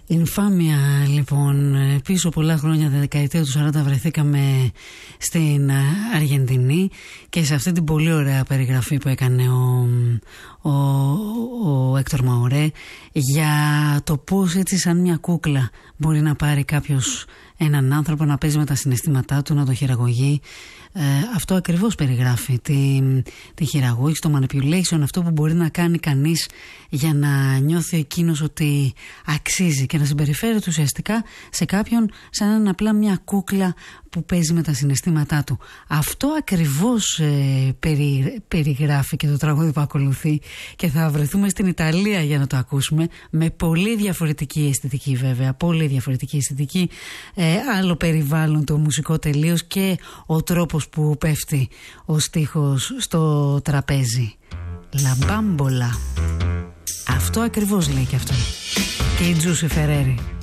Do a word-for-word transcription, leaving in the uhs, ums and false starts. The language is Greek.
Ινφάμια, λοιπόν, πίσω πολλά χρόνια, τη δεκαετία του σαράντα, βρεθήκαμε στην Αργεντινή και σε αυτή την πολύ ωραία περιγραφή που έκανε ο, ο, ο Έκτορ Μαουρέ για το πώς έτσι σαν μια κούκλα μπορεί να πάρει κάποιος έναν άνθρωπο, να παίζει με τα συναισθήματά του, να το χειραγωγεί. Ε, αυτό ακριβώς περιγράφει τη, τη χειραγώγηση, το manipulation, αυτό που μπορεί να κάνει κανείς για να νιώθει εκείνος ότι αξίζει και να συμπεριφέρεται ουσιαστικά σε κάποιον σαν να είναι απλά μια κούκλα που παίζει με τα συναισθήματά του. Αυτό ακριβώς ε, περι, περιγράφει και το τραγούδι που ακολουθεί, και θα βρεθούμε στην Ιταλία για να το ακούσουμε, με πολύ διαφορετική αισθητική, βέβαια, πολύ διαφορετική αισθητική, ε, άλλο περιβάλλον το μουσικό τελείως και ο τρόπος που πέφτει ο στίχος στο τραπέζι. La Bambola. Αυτό ακριβώς λέει και αυτό. Και η Τζούσι Φερέρι.